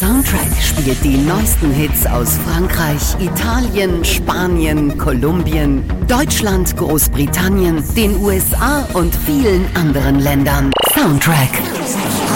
Soundtrack spielt die neuesten Hits aus Frankreich, Italien, Spanien, Kolumbien, Deutschland, Großbritannien, den USA und vielen anderen Ländern. Soundtrack.